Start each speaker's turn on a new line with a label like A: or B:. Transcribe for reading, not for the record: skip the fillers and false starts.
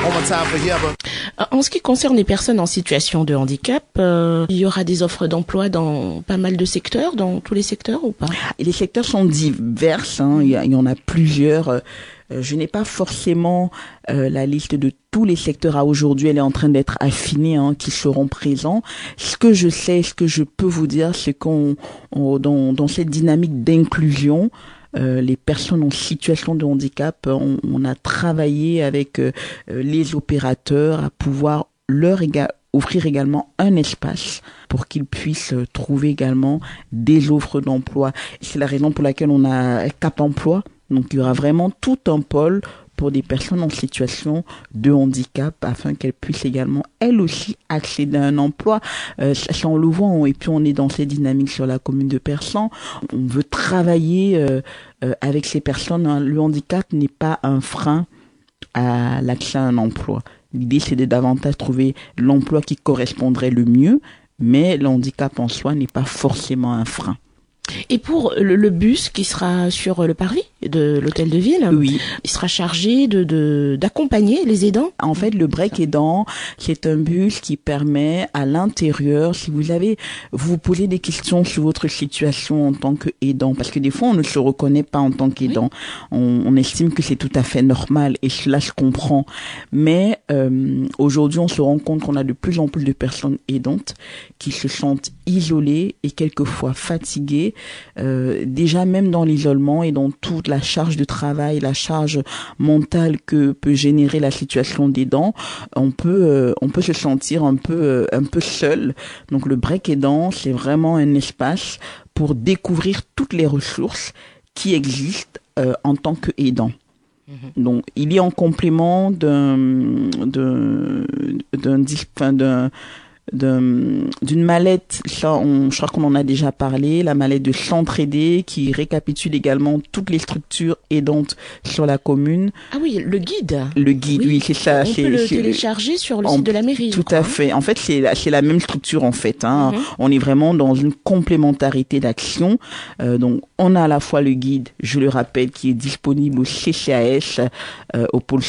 A: One more time for Yeba.
B: En ce qui concerne les personnes en situation de handicap, il y aura des offres d'emploi dans pas mal de secteurs, dans tous les secteurs ou pas?
C: Et les secteurs sont divers, il y en a plusieurs. Je n'ai pas forcément la liste de tous les secteurs à aujourd'hui, elle est en train d'être affinée, qui seront présents. Ce que je sais, ce que je peux vous dire, c'est dans cette dynamique d'inclusion, les personnes en situation de handicap, on a travaillé avec les opérateurs à pouvoir leur offrir également un espace pour qu'ils puissent trouver également des offres d'emploi. C'est la raison pour laquelle on a Cap Emploi. Donc il y aura vraiment tout un pôle pour des personnes en situation de handicap afin qu'elles puissent également elles aussi accéder à un emploi. Ça on le voit, et puis on est dans ces dynamiques sur la commune de Persan. On veut travailler avec ces personnes. Le handicap n'est pas un frein à l'accès à un emploi. L'idée c'est de davantage trouver l'emploi qui correspondrait le mieux, mais le handicap en soi n'est pas forcément un frein.
B: Et pour le bus qui sera sur le parvis de l'hôtel de ville,
C: oui,
B: il sera chargé d'accompagner les aidants.
C: En fait, le break aidant, c'est un bus qui permet à l'intérieur, si vous posez des questions sur votre situation en tant qu'aidant, parce que des fois on ne se reconnaît pas en tant qu'aidant. Oui. On estime que c'est tout à fait normal et cela se comprend. Mais aujourd'hui, on se rend compte qu'on a de plus en plus de personnes aidantes qui se sentent isolées et quelquefois fatiguées. Déjà même dans l'isolement et dans toute la charge de travail, la charge mentale que peut générer la situation d'aidant, on peut se sentir un peu seul. Donc le break aidant, c'est vraiment un espace pour découvrir toutes les ressources qui existent en tant qu'aidant. Donc il est en complément d'une mallette, je crois qu'on en a déjà parlé, la mallette de s'entraider qui récapitule également toutes les structures aidantes sur la commune.
B: Ah oui, le guide.
C: Le guide, oui, c'est ça.
B: On peut le télécharger sur le site de la mairie.
C: Tout à fait. En fait, c'est la même structure en fait. On est vraiment dans une complémentarité d'action. Donc, on a à la fois le guide, je le rappelle, qui est disponible au CCAS, au pôle